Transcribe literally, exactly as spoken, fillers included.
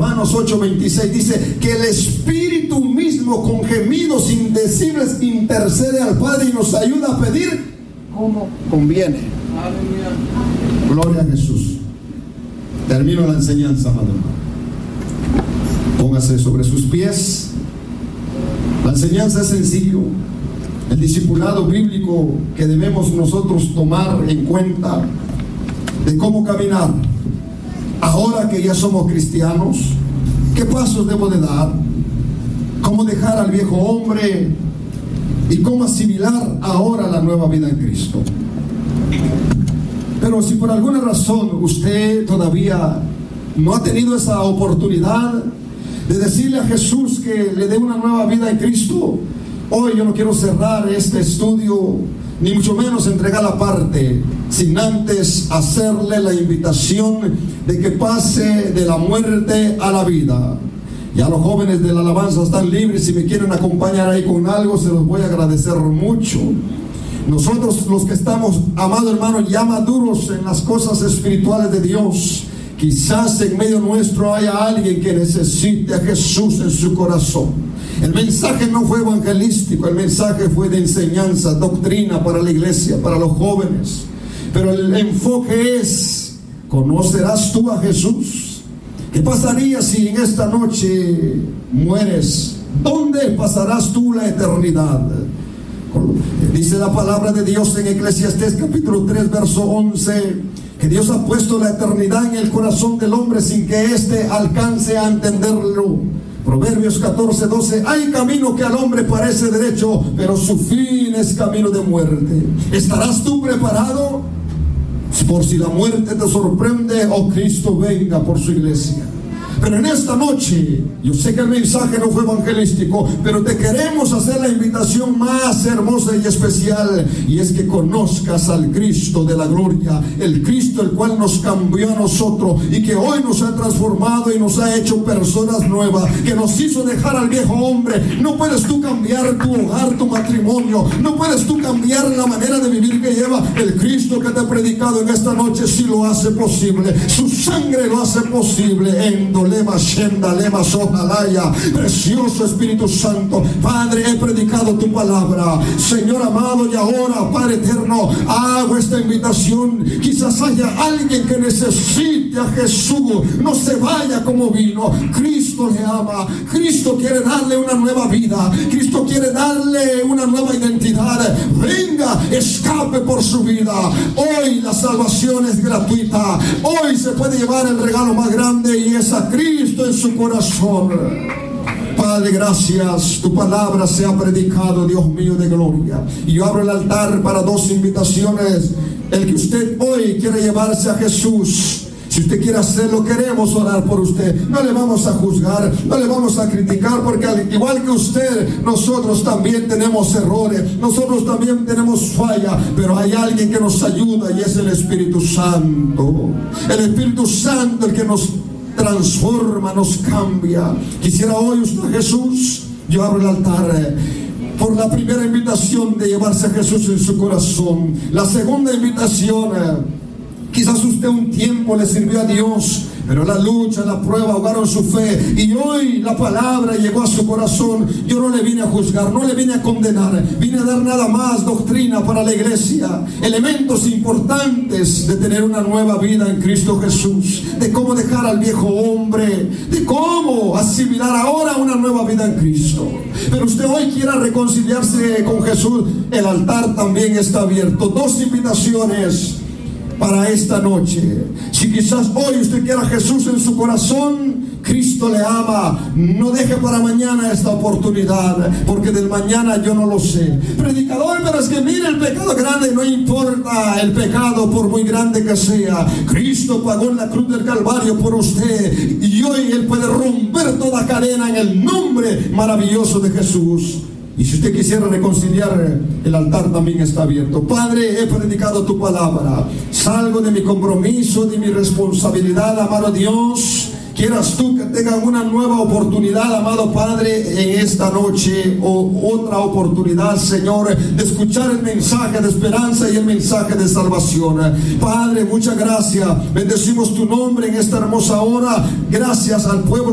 Romanos ocho veintiséis dice que el Espíritu mismo con gemidos indecibles intercede al Padre y nos ayuda a pedir como conviene. Aleluya. Gloria a Jesús. Termino la enseñanza, amado hermano. Póngase sobre sus pies. La enseñanza es sencillo. El discipulado bíblico que debemos nosotros tomar en cuenta de cómo caminar ahora que ya somos cristianos. ¿Qué pasos debo de dar? ¿Cómo dejar al viejo hombre? ¿Y cómo asimilar ahora la nueva vida en Cristo? Pero si por alguna razón usted todavía no ha tenido esa oportunidad de decirle a Jesús que le dé una nueva vida en Cristo, hoy yo no quiero cerrar este estudio, ni mucho menos entregar la parte, sin antes hacerle la invitación de que pase de la muerte a la vida. Ya los jóvenes de la alabanza están libres. Si me quieren acompañar ahí con algo, se los voy a agradecer mucho. Nosotros los que estamos, amado hermano, ya maduros en las cosas espirituales de Dios, quizás en medio nuestro haya alguien que necesite a Jesús en su corazón. El mensaje no fue evangelístico, el mensaje fue de enseñanza, doctrina para la iglesia, para los jóvenes. Pero el enfoque es: ¿conocerás tú a Jesús? ¿Qué pasaría si en esta noche mueres? ¿Dónde pasarás tú la eternidad? Dice la palabra de Dios en Eclesiastés capítulo tres verso once, que Dios ha puesto la eternidad en el corazón del hombre sin que éste alcance a entenderlo. Proverbios catorce doce, hay camino que al hombre parece derecho, pero su fin es camino de muerte. ¿Estarás tú preparado por si la muerte te sorprende o Cristo venga por su iglesia? Pero en esta noche, yo sé que el mensaje no fue evangelístico, pero te queremos hacer la invitación más hermosa y especial, y es que conozcas al Cristo de la gloria, el Cristo el cual nos cambió a nosotros y que hoy nos ha transformado y nos ha hecho personas nuevas, que nos hizo dejar al viejo hombre. No puedes tú cambiar tu hogar, tu matrimonio, no puedes tú cambiar la manera de vivir que lleva el Cristo que te ha predicado en esta noche. Si lo hace posible, su sangre lo hace posible. En Lema Shenda, Lema Sojalaya, precioso Espíritu Santo, Padre, he predicado tu palabra, Señor amado, y ahora, Padre eterno, hago esta invitación. Quizás haya alguien que necesite a Jesús, no se vaya como vino. Cristo le ama, Cristo quiere darle una nueva vida, Cristo quiere darle una nueva identidad. Venga, escape por su vida. Hoy la salvación es gratuita, hoy se puede llevar el regalo más grande, y es a Cristo en su corazón. Padre, gracias, tu palabra se ha predicado, Dios mío de gloria, y yo abro el altar para dos invitaciones. El que usted hoy quiere llevarse a Jesús, si usted quiere hacerlo, queremos orar por usted. No le vamos a juzgar, no le vamos a criticar, porque al igual que usted, nosotros también tenemos errores, nosotros también tenemos falla, pero hay alguien que nos ayuda, y es el Espíritu Santo. El Espíritu Santo, el que nos transforma, nos cambia. Quisiera hoy usted a Jesús. Yo abro el altar eh, por la primera invitación de llevarse a Jesús en su corazón. La segunda invitación, eh, quizás usted un tiempo le sirvió a Dios, pero la lucha, la prueba ahogaron su fe, y hoy la palabra llegó a su corazón. Yo no le vine a juzgar, no le vine a condenar, vine a dar nada más doctrina para la iglesia, elementos importantes de tener una nueva vida en Cristo Jesús, de cómo dejar al viejo hombre, de cómo asimilar ahora una nueva vida en Cristo. Pero usted hoy quiera reconciliarse con Jesús, el altar también está abierto. Dos invitaciones para esta noche. Si quizás hoy usted quiera a Jesús en su corazón, Cristo le ama. No deje para mañana esta oportunidad, porque del mañana yo no lo sé. Predicador, pero es que mire, el pecado es grande. No importa el pecado, por muy grande que sea. Cristo pagó en la cruz del Calvario por usted, y hoy Él puede romper toda cadena en el nombre maravilloso de Jesús. Y si usted quisiera reconciliar, el altar también está abierto. Padre, he predicado tu palabra, salgo de mi compromiso, de mi responsabilidad, amado Dios. Quieras tú que tengan una nueva oportunidad, amado Padre, en esta noche, o otra oportunidad, Señor, de escuchar el mensaje de esperanza y el mensaje de salvación. Padre, muchas gracias. Bendecimos tu nombre en esta hermosa hora. Gracias al pueblo